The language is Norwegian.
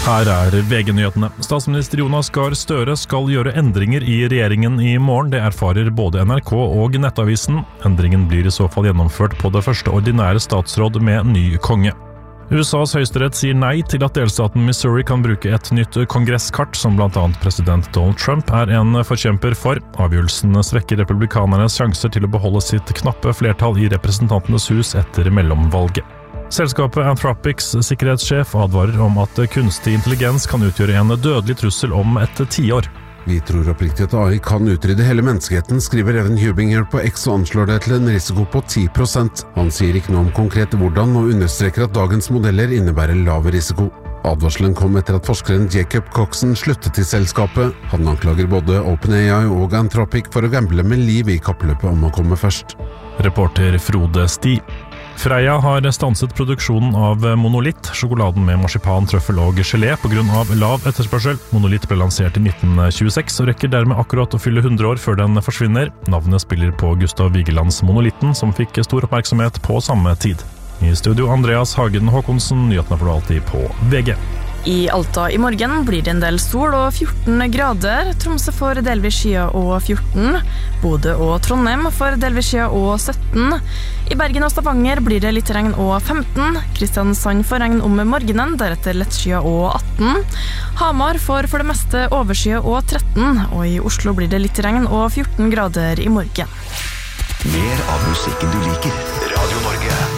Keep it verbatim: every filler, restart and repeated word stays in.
Her er V G-nyhetene. Statsminister Jonas Gahr Støre skal gjøre endringer i regjeringen i morgen. Det erfarer både N R K og Nettavisen. Endringen blir i så fall gjennomført på det første ordinære statsråd med ny konge. U S A's høyesterett sier nei til at delstaten Missouri kan bruke et nytt kongresskart, som blant annet president Donald Trump er en forkjemper for. Avgjørelsen svekker republikanernes sjanser til å beholde sitt knappe flertall i representantenes hus etter mellomvalget. Selskapet Anthropics sikkerhetssjef advarer om at kunstig intelligens kan utgjøre en dødelig trussel om et tiår. Vi tror oppriktig at A I kan utrydde hele menneskeheten, skriver Evan Hubinger på X og anslår det til en risiko på ti prosent. Han sier ikke noe om konkret hvordan og understreker at dagens modeller innebærer lav risiko. Advarselen kom etter at forskeren Jacob Coxon sluttet i selskapet. Han anklager både OpenAI og Anthropic for å gamble med liv i kappløpet om å komme først. Reporter Frode Sti. Freia har stanset produksjonen av Monolitt, sjokoladen med marsipan, trøffel og gelé på grunn av lav etterspørsel. Monolitt ble lansert i nitten tjueseks og rekker dermed akkurat å fylle hundre år før den forsvinner. Navnet spiller på Gustav Vigelands Monolitten, som fikk stor oppmerksomhet på samme tid. I studio Andreas Hagen Håkonsen, nyhetene får du alltid på V G. I Alta i morgen blir det en del sol og fjorten grader. Tromsø får delvis skyer og fjorten. Bodø og Trondheim får delvis skyer og sytten. I Bergen og Stavanger blir det litt regn og femten. Kristiansand får regn om morgenen, deretter lett skyer og atten. Hamar får for det meste overskyer og tretten. Og i Oslo blir det litt regn og fjorten grader i morgen. Mer av musikken du liker.